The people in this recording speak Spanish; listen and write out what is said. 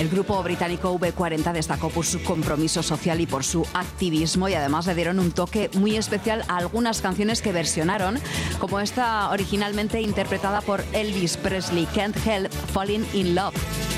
El grupo británico V40 destacó por su compromiso social y por su activismo, y además le dieron un toque muy especial a algunas canciones que versionaron, como esta originalmente interpretada por Elvis Presley, Can't Help Falling in Love.